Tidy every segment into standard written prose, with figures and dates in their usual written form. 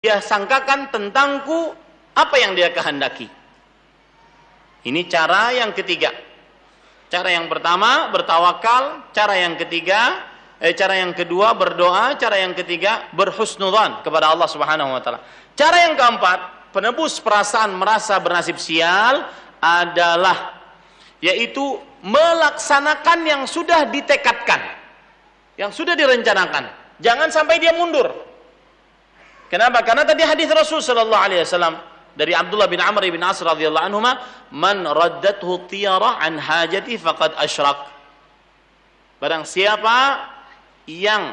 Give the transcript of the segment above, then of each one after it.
dia sangkakan tentangku apa yang dia kehendaki. Ini cara yang ketiga. Cara yang pertama bertawakal, cara yang kedua berdoa, cara yang ketiga berhusnudzan kepada Allah Subhanahu wa taala. Cara yang keempat, penebus perasaan merasa bernasib sial adalah yaitu melaksanakan yang sudah ditekadkan, yang sudah direncanakan. Jangan sampai dia mundur. Kenapa? Karena tadi hadis Rasul sallallahu alaihi wasallam dari Abdullah bin Amr bin As radhiyallahu anhuma, "Man raddathu tiyara an hajati faqad asyrak." Barang siapa yang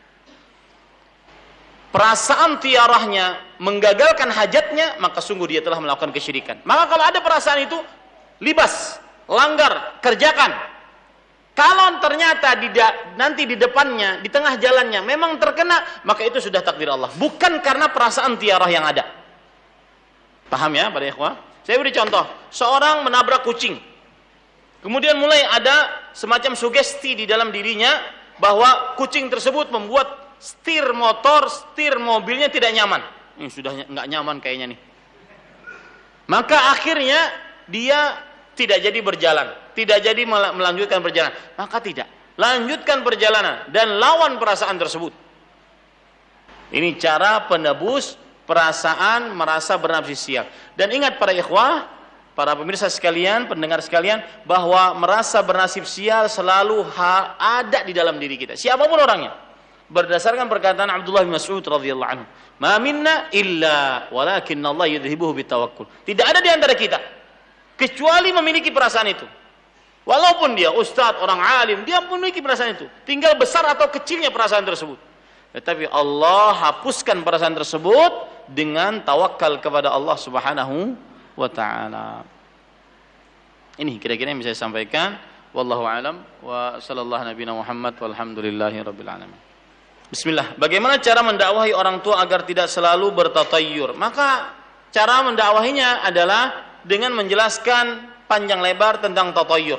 perasaan tiarahnya menggagalkan hajatnya, maka sungguh dia telah melakukan kesyirikan. Maka kalau ada perasaan itu, libas, langgar, kerjakan. Kalau ternyata nanti di depannya, di tengah jalannya memang terkena, maka itu sudah takdir Allah, bukan karena perasaan tiarah yang ada. Paham ya para ikhwah? Saya beri contoh, seorang menabrak kucing, kemudian mulai ada semacam sugesti di dalam dirinya bahwa kucing tersebut membuat setir motor, setir mobilnya tidak nyaman. Ini sudah nggak nyaman kayaknya nih. Maka akhirnya dia tidak jadi berjalan, tidak jadi melanjutkan perjalanan. Maka tidak, lanjutkan perjalanan dan lawan perasaan tersebut. Ini cara penebus perasaan merasa bernafsu sial. Dan ingat para ikhwah, para pemirsa sekalian, pendengar sekalian, bahwa merasa bernasib sial selalu ada di dalam diri kita, siapapun orangnya. Berdasarkan perkataan Abdullah bin Mas'ud radhiyallahu anhu, "Ma minna illa walakinna Allah yudhibuhu bitawakkul." Tidak ada di antara kita kecuali memiliki perasaan itu. Walaupun dia ustadz, orang alim, dia memiliki perasaan itu. Tinggal besar atau kecilnya perasaan tersebut. Tetapi Allah hapuskan perasaan tersebut dengan tawakal kepada Allah Subhanahu wa taala. Ini kira-kira yang bisa saya sampaikan. Wallahu alam wa sallallahu nabiyana Muhammad walhamdulillahi rabbil alamin. Bismillah. Bagaimana cara mendakwahi orang tua agar tidak selalu bertatayyur? Maka cara mendakwahinya adalah dengan menjelaskan panjang lebar tentang tatayyur.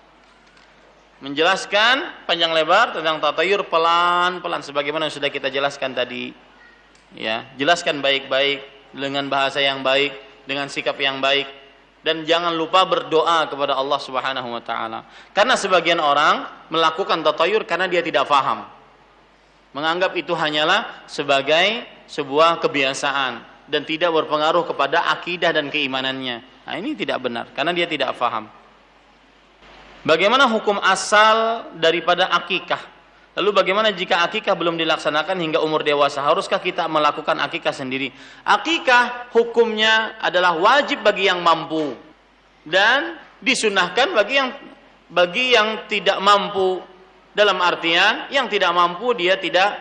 Menjelaskan panjang lebar tentang tatayyur pelan-pelan sebagaimana yang sudah kita jelaskan tadi. Ya, jelaskan baik-baik dengan bahasa yang baik, dengan sikap yang baik, dan jangan lupa berdoa kepada Allah Subhanahu wa taala. Karena sebagian orang melakukan tatayyur karena dia tidak faham. Menganggap itu hanyalah sebagai sebuah kebiasaan dan tidak berpengaruh kepada akidah dan keimanannya. Nah, ini tidak benar karena dia tidak faham. Bagaimana hukum asal daripada akikah? Lalu bagaimana jika akikah belum dilaksanakan hingga umur dewasa? Haruskah kita melakukan akikah sendiri? Akikah hukumnya adalah wajib bagi yang mampu dan disunahkan bagi yang tidak mampu. Dalam artian yang tidak mampu dia tidak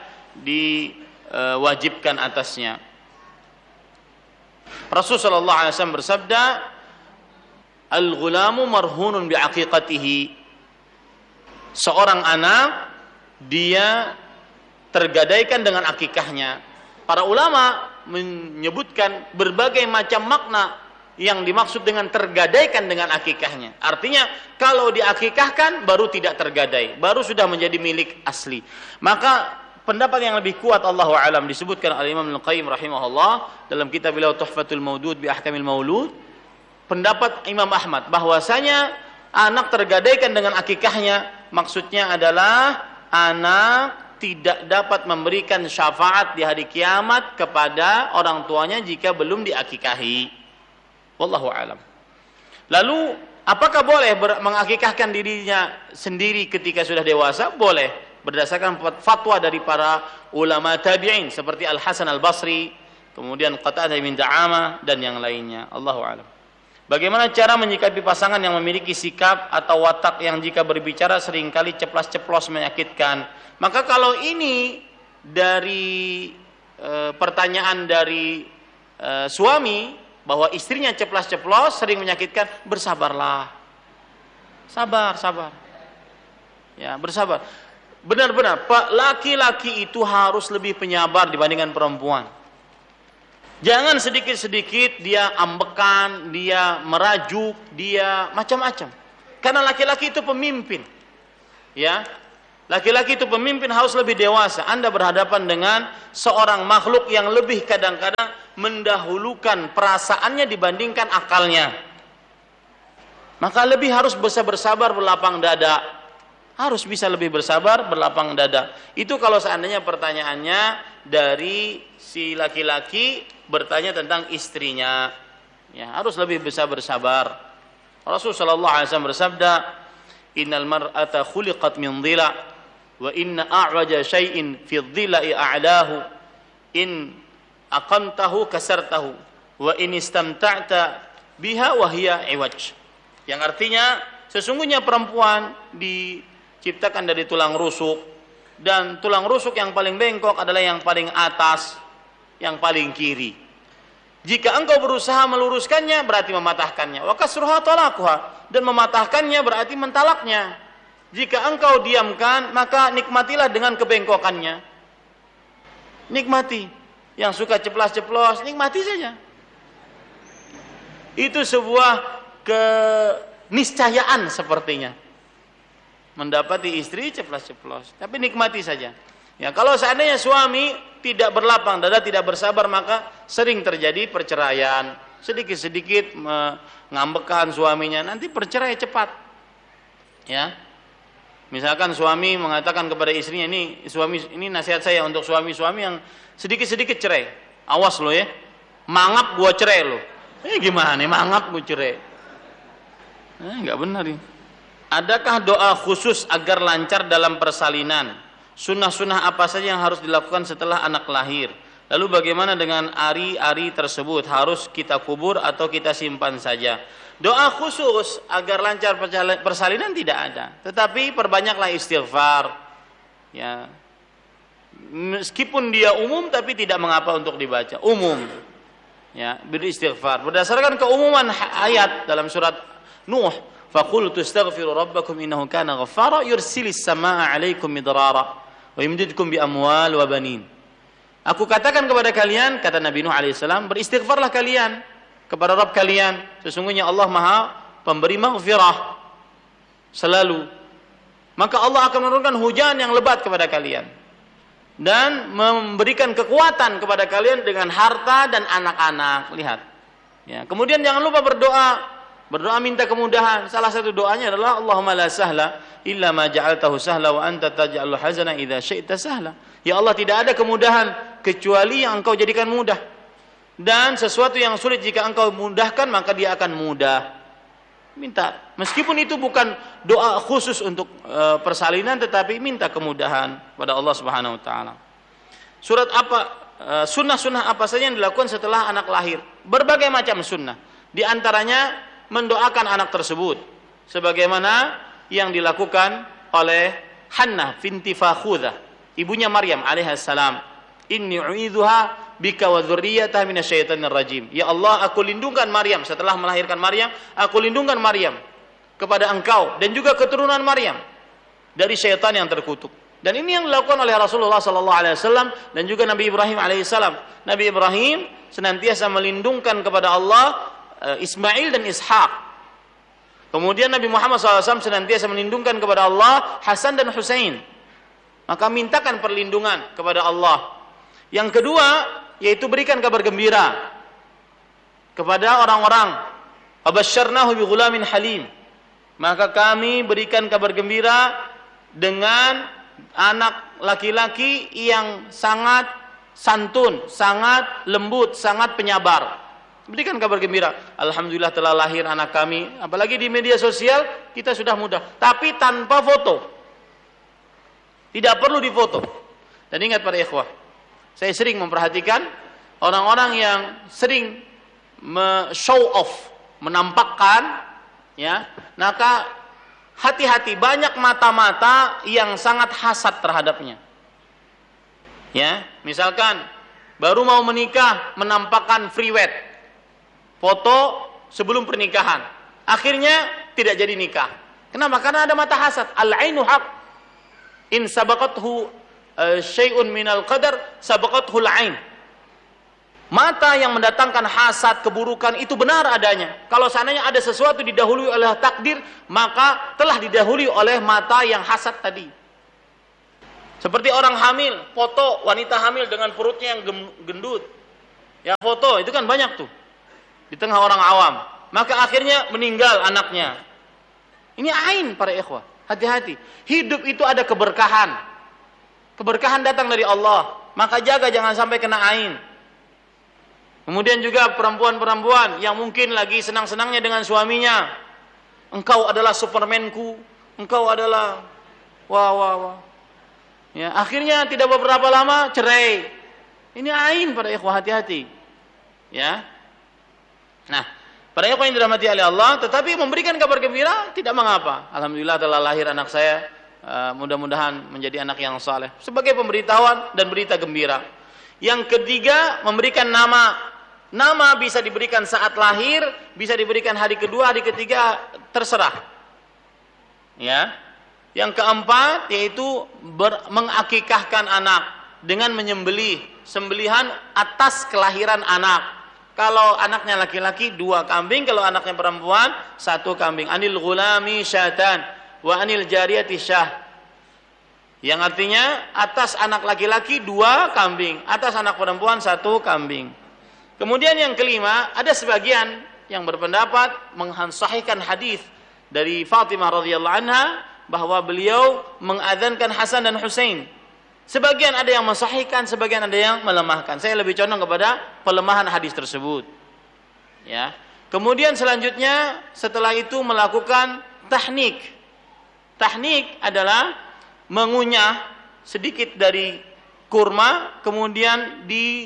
diwajibkan atasnya. Rasulullah sallallahu alaihi wasallam bersabda, "Al-ghulamu marhunun bi'aqiqatihi." Seorang anak dia tergadaikan dengan akikahnya. Para ulama menyebutkan berbagai macam makna yang dimaksud dengan tergadaikan dengan akikahnya. Artinya kalau diakikahkan baru tidak tergadai, baru sudah menjadi milik asli. Maka pendapat yang lebih kuat Allahu a'lam disebutkan oleh Imam Al-Qayyim rahimahullah dalam kitab beliau Tuhfatul Maudud bi Ahkamil Maulud. Pendapat Imam Ahmad bahwasanya anak tergadaikan dengan akikahnya maksudnya adalah anak tidak dapat memberikan syafaat di hari kiamat kepada orang tuanya jika belum diakikahi. Wallahu a'lam. Lalu apakah boleh mengakikahkan dirinya sendiri ketika sudah dewasa? Boleh, berdasarkan fatwa dari para ulama tabi'in seperti Al-Hasan Al-Basri, kemudian Qatadah bin Da'amah dan yang lainnya. Allahu a'lam. Bagaimana cara menyikapi pasangan yang memiliki sikap atau watak yang jika berbicara seringkali ceplas-ceplos menyakitkan? Maka kalau ini dari pertanyaan dari suami bahwa istrinya ceplas-ceplos sering menyakitkan, bersabarlah. Sabar. Ya, bersabar. Benar-benar, Pak, laki-laki itu harus lebih penyabar dibandingkan perempuan. Jangan sedikit-sedikit dia ambekan, dia merajuk, dia macam-macam. Karena laki-laki itu pemimpin. Ya. Laki-laki itu pemimpin harus lebih dewasa. Anda berhadapan dengan seorang makhluk yang lebih kadang-kadang mendahulukan perasaannya dibandingkan akalnya. Maka lebih harus bisa bersabar berlapang dada. Harus bisa lebih bersabar berlapang dada. Itu kalau seandainya pertanyaannya dari si laki-laki bertanya tentang istrinya. Ya, harus lebih bisa bersabar. Rasulullah sallallahu alaihi wasallam bersabda, "Innal mar'ata khuliqat min dhila'. Wa inna a'waja syai'in fi dhila'i a'lahu in aqamtahu kasartahu wa in istamta'ta biha wa hiya iwaj." Yang artinya sesungguhnya perempuan diciptakan dari tulang rusuk, dan tulang rusuk yang paling bengkok adalah yang paling atas, yang paling kiri. Jika engkau berusaha meluruskannya berarti mematahkannya. Wa kasruha talaquha, dan mematahkannya berarti mentalaknya. Jika engkau diamkan, maka nikmatilah dengan kebengkokannya. Nikmati. Yang suka ceplas-ceplos, nikmati saja. Itu sebuah keniscayaan sepertinya. Mendapati istri ceplas-ceplos, tapi nikmati saja. Ya, kalau seandainya suami tidak berlapang dada, tidak bersabar, maka sering terjadi perceraian. Sedikit-sedikit mengambekan suaminya, nanti bercerai cepat. Ya. Misalkan suami mengatakan kepada istrinya, ini nasihat saya untuk suami-suami yang sedikit-sedikit cerai. Awas lo ya, mangap gua cerai lo. Gimana nih mangap gua cerai? Enggak benar ini. Adakah doa khusus agar lancar dalam persalinan? Sunnah-sunnah apa saja yang harus dilakukan setelah anak lahir? Lalu bagaimana dengan ari-ari tersebut? Harus kita kubur atau kita simpan saja? Doa khusus agar lancar persalinan tidak ada. Tetapi perbanyaklah istighfar. Ya. Meskipun dia umum tapi tidak mengapa untuk dibaca. Umum. Ya, beristighfar. Berdasarkan keumuman ayat dalam surat Nuh, "Faqultu astaghfiru rabbakum innahu kana ghaffara yursilis samaa'a 'alaikum midrara wa yumdidkum bi amwal wa banin." Aku katakan kepada kalian, kata Nabi Nuh alaihissalam, beristighfarlah kalian kepada Rabb kalian. Sesungguhnya Allah Maha pemberi maghfirah selalu. Maka Allah akan menurunkan hujan yang lebat kepada kalian dan memberikan kekuatan kepada kalian dengan harta dan anak-anak. Lihat. Ya, kemudian jangan lupa berdoa. Berdoa minta kemudahan. Salah satu doanya adalah Allahumma la sahla illa ma ja'altahu sahla wa anta taj'alul hazana idza syi'ta sahla. Ya Allah, tidak ada kemudahan kecuali yang Engkau jadikan mudah. Dan sesuatu yang sulit jika Engkau mudahkan maka dia akan mudah. Minta. Meskipun itu bukan doa khusus untuk persalinan, tetapi minta kemudahan pada Allah Subhanahu wa taala. Surat apa sunnah-sunnah apa saja yang dilakukan setelah anak lahir? Berbagai macam sunnah. Di antaranya mendoakan anak tersebut sebagaimana yang dilakukan oleh Hannah binti Fakhudah, ibunya Maryam alaihissalam. Inni u'idzuha bika wa dzurriyyataha minasyaitonir rajim. Ya Allah, aku lindungkan Maryam setelah melahirkan Maryam, aku lindungkan Maryam kepada Engkau dan juga keturunan Maryam dari syaitan yang terkutuk. Dan ini yang dilakukan oleh Rasulullah sallallahu alaihi wasallam dan juga Nabi Ibrahim alaihissalam. Nabi Ibrahim senantiasa melindungkan kepada Allah Ismail dan Ishak. Kemudian Nabi Muhammad SAW senantiasa melindungkan kepada Allah Hasan dan Husain. Maka mintakan perlindungan kepada Allah. Yang kedua, yaitu berikan kabar gembira kepada orang-orang. Abasyarnahu bi ghulamin halim. Maka kami berikan kabar gembira dengan anak laki-laki yang sangat santun, sangat lembut, sangat penyabar. Berikan kabar gembira. Alhamdulillah telah lahir anak kami. Apalagi di media sosial kita sudah mudah. Tapi tanpa foto. Tidak perlu difoto. Dan ingat para ikhwah, saya sering memperhatikan orang-orang yang sering show off, menampakkan, ya, maka hati-hati, banyak mata-mata yang sangat hasad terhadapnya. Ya, misalkan baru mau menikah menampakkan free wed, foto sebelum pernikahan, akhirnya tidak jadi nikah. Kenapa? Karena ada mata hasad. Al-ainu haq. In sabaqathu syai'un minal qadar sabaqathul ain. Mata yang mendatangkan hasad, keburukan itu benar adanya. Kalau seandainya ada sesuatu didahului oleh takdir, maka telah didahului oleh mata yang hasad tadi. Seperti orang hamil, foto wanita hamil dengan perutnya yang gendut. Ya, foto itu kan banyak tuh di tengah orang awam. Maka akhirnya meninggal anaknya. Ini ain para ikhwah. Hati-hati. Hidup itu ada keberkahan. Keberkahan datang dari Allah. Maka jaga jangan sampai kena ain. Kemudian juga perempuan-perempuan yang mungkin lagi senang-senangnya dengan suaminya. Engkau adalah supermanku. Engkau adalah wah. Ya, akhirnya tidak beberapa lama cerai. Ini ain para ikhwah, hati-hati. Ya. Nah, para ikhwah yang dirahmati oleh Allah, tetapi memberikan kabar gembira tidak mengapa. Alhamdulillah telah lahir anak saya. Mudah-mudahan menjadi anak yang saleh. Sebagai pemberitahuan dan berita gembira. Yang ketiga, memberikan nama. Nama bisa diberikan saat lahir, bisa diberikan hari kedua, hari ketiga, terserah. Ya. Yang keempat yaitu mengakikahkan anak dengan menyembelih, sembelihan atas kelahiran anak. Kalau anaknya laki-laki 2 kambing, kalau anaknya perempuan 1 kambing. Anil ghulami syatan wa anil jariyati syah. Yang artinya atas anak laki-laki 2 kambing, atas anak perempuan 1 kambing. Kemudian yang kelima, ada sebagian yang berpendapat mensahihkan hadis dari Fatimah radhiyallahu anha bahwa beliau mengadzankan Hasan dan Husain. Sebagian ada yang mensahihkan, sebagian ada yang melemahkan. Saya lebih condong kepada pelemahan hadis tersebut. Ya. Kemudian selanjutnya setelah itu melakukan tahnik. Tahnik adalah mengunyah sedikit dari kurma, kemudian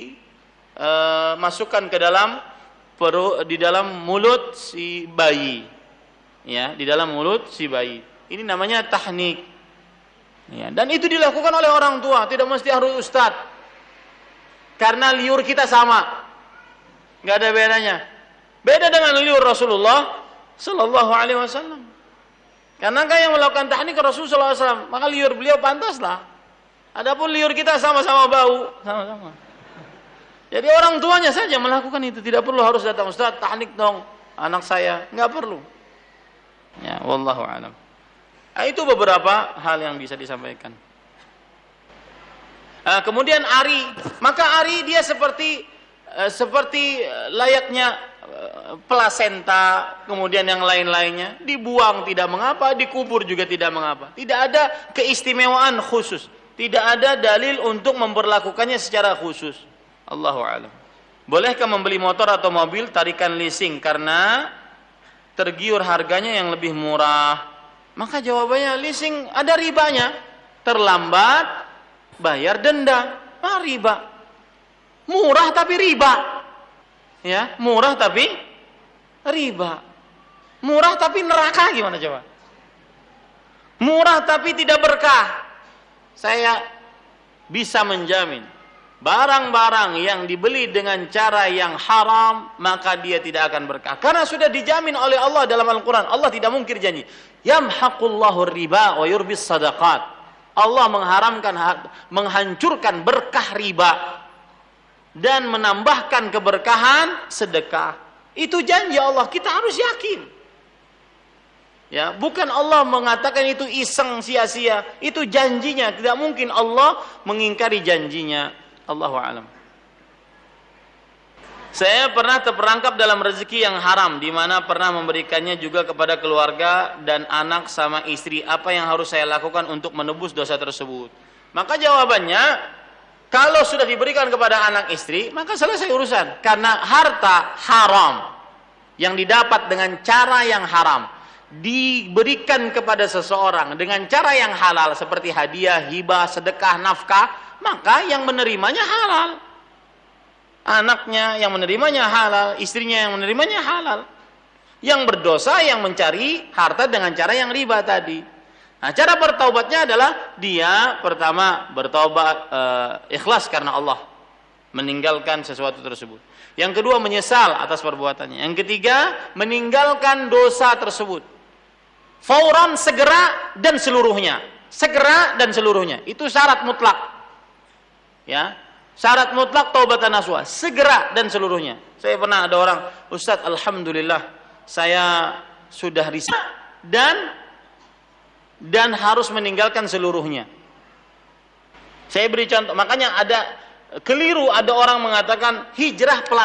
masukkan ke dalam di dalam mulut si bayi. Ya, di dalam mulut si bayi. Ini namanya tahnik. Ya, dan itu dilakukan oleh orang tua, tidak mesti harus ustaz. Karena liur kita sama. Enggak ada bedanya. Beda dengan liur Rasulullah sallallahu alaihi wasallam. Karena kan yang melakukan tahnik Rasulullah sallallahu alaihi wasallam, maka liur beliau pantaslah. Adapun liur kita sama-sama bau, sama-sama. Jadi orang tuanya saja melakukan itu, tidak perlu harus datang ustaz tahnik dong anak saya, enggak perlu. Ya, wallahu a'lam. Itu beberapa hal yang bisa disampaikan. Kemudian ari, maka ari dia seperti layaknya plasenta, kemudian yang lain-lainnya, dibuang tidak mengapa, dikubur juga tidak mengapa. Tidak ada keistimewaan khusus, tidak ada dalil untuk memperlakukannya secara khusus. Allahu a'lam. Bolehkah membeli motor atau mobil tarikan leasing karena tergiur harganya yang lebih murah? Maka jawabannya leasing ada ribanya. Terlambat bayar denda. Riba. Murah tapi riba. Ya, murah tapi riba. Murah tapi neraka gimana coba? Murah tapi tidak berkah. Saya bisa menjamin barang-barang yang dibeli dengan cara yang haram, maka dia tidak akan berkah. Karena sudah dijamin oleh Allah dalam Al-Quran. Allah tidak mungkir janji. Yamhaqullahu riba wa yurbis sadaqat. Allah menghancurkan berkah riba dan menambahkan keberkahan sedekah. Itu janji Allah, kita harus yakin. Ya, bukan Allah mengatakan itu iseng sia-sia. Itu janjinya, tidak mungkin Allah mengingkari janjinya. Allahu a'lam. Saya pernah terperangkap dalam rezeki yang haram, di mana pernah memberikannya juga kepada keluarga dan anak sama istri. Apa yang harus saya lakukan untuk menebus dosa tersebut? Maka jawabannya, kalau sudah diberikan kepada anak istri, maka selesai urusan. Karena harta haram yang didapat dengan cara yang haram diberikan kepada seseorang dengan cara yang halal seperti hadiah, hibah, sedekah, nafkah, maka yang menerimanya halal. Anaknya yang menerimanya halal, istrinya yang menerimanya halal. Yang berdosa yang mencari harta dengan cara yang riba tadi. Nah, cara bertaubatnya adalah dia pertama bertaubat ikhlas karena Allah, meninggalkan sesuatu tersebut. Yang kedua menyesal atas perbuatannya. Yang ketiga meninggalkan dosa tersebut. Fauran, segera dan seluruhnya. Segera dan seluruhnya. Itu syarat mutlak. Ya, syarat mutlak taubatan nasuha, segera dan seluruhnya. Saya pernah ada orang, Ustaz, alhamdulillah saya sudah risau dan harus meninggalkan seluruhnya. Saya beri contoh, makanya ada keliru, ada orang mengatakan hijrah